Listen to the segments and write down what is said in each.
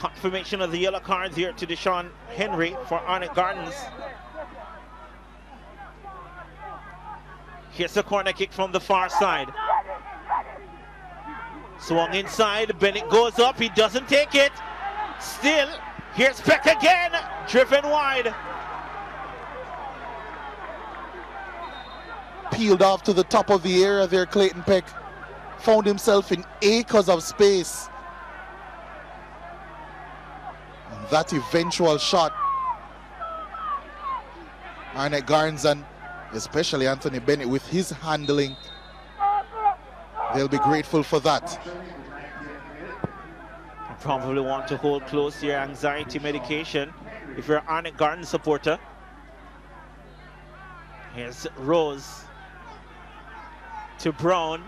Confirmation of the yellow cards here to Deshaun Henry for Arnett Gardens. Here's a corner kick from the far side. Swung inside, Bennett goes up, he doesn't take it. Still, here's Peck again, driven wide. Peeled off to the top of the area there, Clayton Peck. Found himself in acres of space. And that eventual shot. Arnett Gardens and especially Anthony Bennett with his handling, they'll be grateful for that. You probably want to hold close to your anxiety medication if you're an Arnett Gardens supporter. Here's Rose to Brown.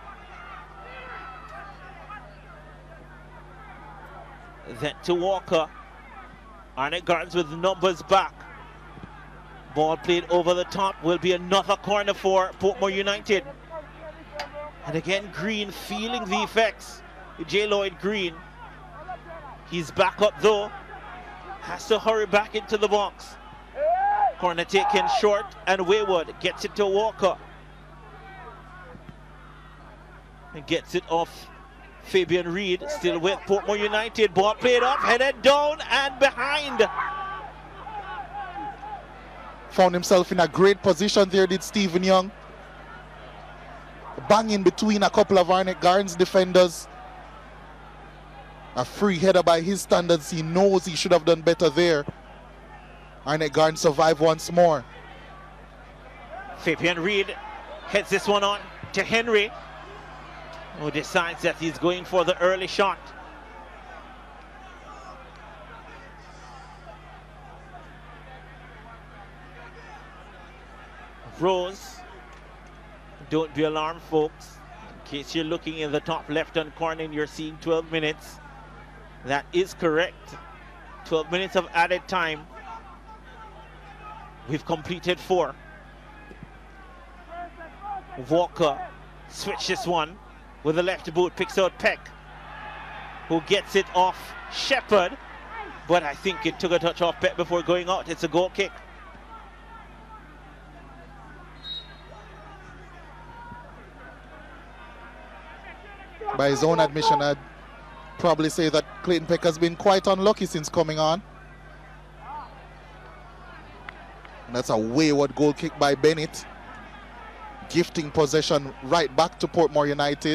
Then to Walker. Arnett Gardens with numbers back. Ball played over the top, will be another corner for Portmore United. And again, Green feeling the effects. J. Lloyd Green. He's back up though. Has to hurry back into the box. Corner taken short and Wayward gets it to Walker. And gets it off Fabian Reed, still with Portmore United. Ball played up, headed down and behind. Found himself in a great position there, did Stephen Young. Banging between a couple of Arnett Gardens defenders. A free header by his standards. He knows he should have done better there. Arnett Gardens survive once more. Fabian Reed heads this one on to Henry, who decides that he's going for the early shot. Rose, don't be alarmed folks, in case you're looking in the top left hand corner and you're seeing 12 minutes. That is correct. 12 minutes of added time. We've completed 4. Walker switches one with the left boot, picks out Peck, who gets it off Shepard, but I think it took a touch off Peck before going out. It's a goal kick. By his own admission, I'd probably say that Clayton Peck has been quite unlucky since coming on. And that's a wayward goal kick by Bennett, gifting possession right back to Portmore United.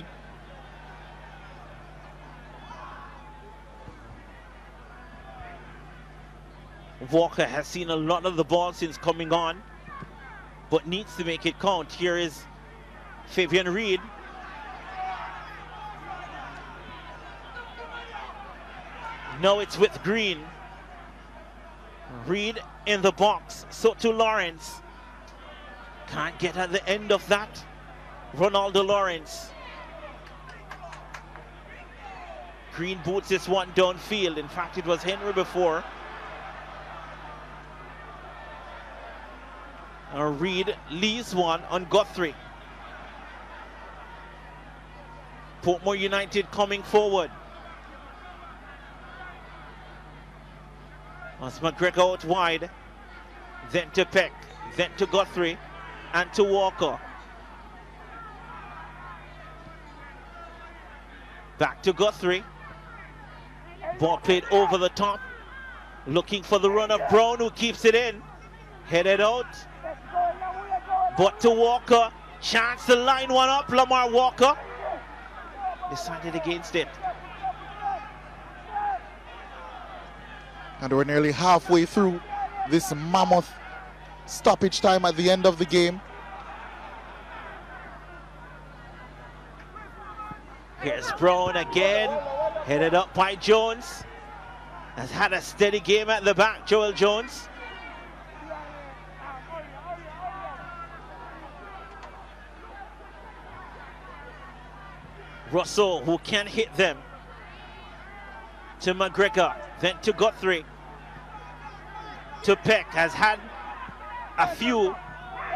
Walker has seen a lot of the ball since coming on, but needs to make it count. Here is Fabian Reed. Now it's with Green. Reed in the box, so to Lawrence. Can't get at the end of that. Ronaldo Lawrence. Green boots this one downfield. In fact, it was Henry before. Reed leaves one on Guthrie. Portmore United coming forward. As McGregor out wide, then to Peck, then to Guthrie, and to Walker. Back to Guthrie. Ball played over the top, looking for the run of Brown, who keeps it in. Headed out, but to Walker. Chance to line one up. Lamar Walker decided against it. And we're nearly halfway through this mammoth stoppage time at the end of the game. Here's Brown again, headed up by Jones. Has had a steady game at the back, Joel Jones. Russell, who can hit them. To McGregor, then to Guthrie. To Peck, has had a few